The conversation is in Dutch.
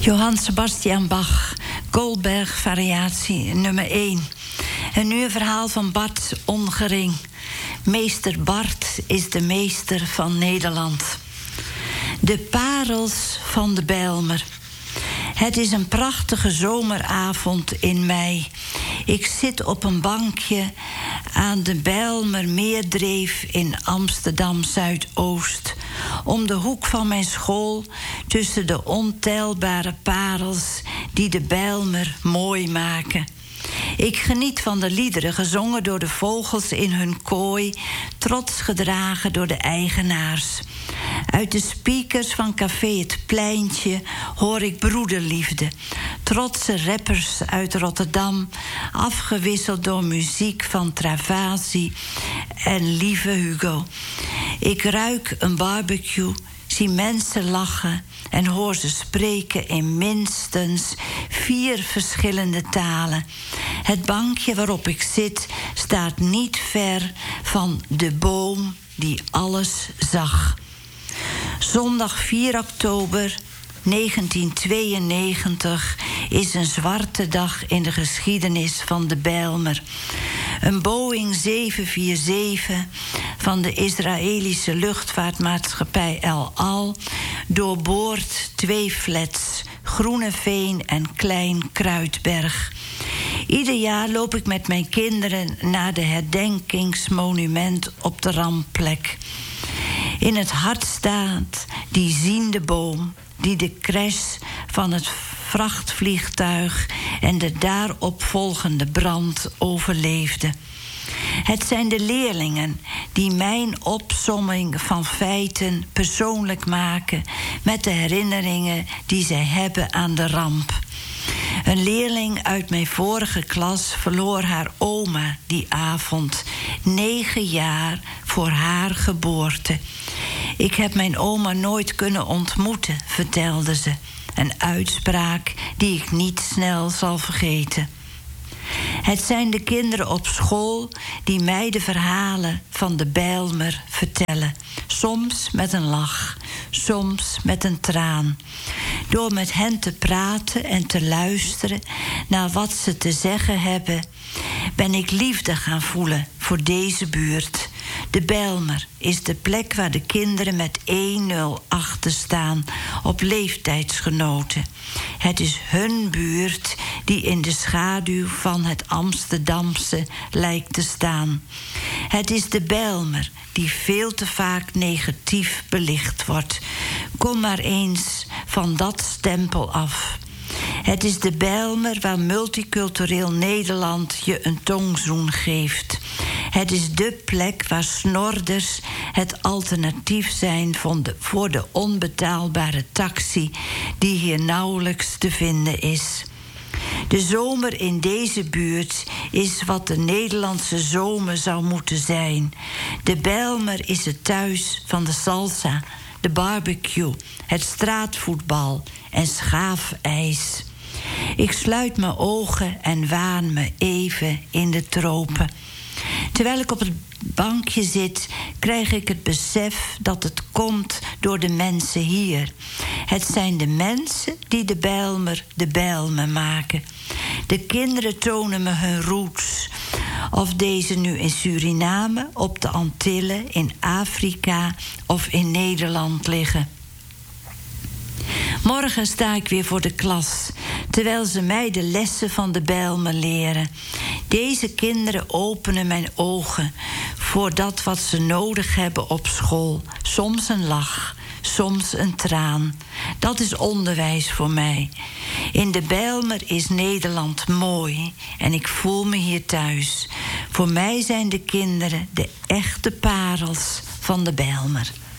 Johann Sebastian Bach, Goldberg, variatie nummer 1. En nu een verhaal van Bart Ongering. Meester Bart is de meester van Nederland. De parels van de Bijlmer. Het is een prachtige zomeravond in mei. Ik zit op een bankje aan de Bijlmermeerdreef in Amsterdam-Zuidoost. Om de hoek van mijn school, tussen de ontelbare parels die de Bijlmer mooi maken. Ik geniet van de liederen gezongen door de vogels in hun kooi, trots gedragen door de eigenaars. Uit de speakers van Café Het Pleintje hoor ik broederliefde. Trotse rappers uit Rotterdam, afgewisseld door muziek van Travasi en Lieve Hugo. Ik ruik een barbecue, zie mensen lachen en hoor ze spreken in minstens 4 verschillende talen. Het bankje waarop ik zit staat niet ver van de boom die alles zag. Zondag 4 oktober 1992 is een zwarte dag in de geschiedenis van de Bijlmer. Een Boeing 747 van de Israëlische luchtvaartmaatschappij El Al doorboort 2 flats, Groeneveen en Klein Kruidberg. Ieder jaar loop ik met mijn kinderen naar de herdenkingsmonument op de rampplek. In het hart staat die ziende boom die de crash van het vrachtvliegtuig en de daarop volgende brand overleefde. Het zijn de leerlingen die mijn opsomming van feiten persoonlijk maken met de herinneringen die zij hebben aan de ramp. Een leerling uit mijn vorige klas verloor haar oma die avond, 9 jaar voor haar geboorte. Ik heb mijn oma nooit kunnen ontmoeten, vertelde ze. Een uitspraak die ik niet snel zal vergeten. Het zijn de kinderen op school die mij de verhalen van de Bijlmer vertellen. Soms met een lach, soms met een traan. Door met hen te praten en te luisteren naar wat ze te zeggen hebben, ben ik liefde gaan voelen voor deze buurt. De Bijlmer is de plek waar de kinderen met 1-0 achter staan op leeftijdsgenoten. Het is hun buurt die in de schaduw van het Amsterdamse lijkt te staan. Het is de Bijlmer die veel te vaak negatief belicht wordt. Kom maar eens van dat stempel af. Het is de Bijlmer waar multicultureel Nederland je een tongzoen geeft. Het is de plek waar snorders het alternatief zijn voor de onbetaalbare taxi die hier nauwelijks te vinden is. De zomer in deze buurt is wat de Nederlandse zomer zou moeten zijn. De Bijlmer is het thuis van de salsa, de barbecue, het straatvoetbal en schaafijs. Ik sluit mijn ogen en waan me even in de tropen. Terwijl ik op het bankje zit, krijg ik het besef dat het komt door de mensen hier. Het zijn de mensen die de Bijlmer maken. De kinderen tonen me hun roots. Of deze nu in Suriname, op de Antillen, in Afrika of in Nederland liggen. Morgen sta ik weer voor de klas, terwijl ze mij de lessen van de Bijlmer leren. Deze kinderen openen mijn ogen voor dat wat ze nodig hebben op school. Soms een lach, soms een traan. Dat is onderwijs voor mij. In de Bijlmer is Nederland mooi en ik voel me hier thuis. Voor mij zijn de kinderen de echte parels van de Bijlmer.